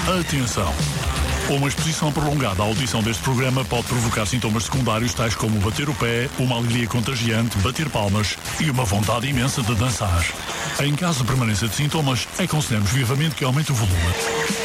Atenção! Uma exposição prolongada à audição deste programa pode provocar sintomas secundários tais como bater o pé, uma alergia contagiante, bater palmas e uma vontade imensa de dançar. Em caso de permanência de sintomas, aconselhamos vivamente que aumente o volume.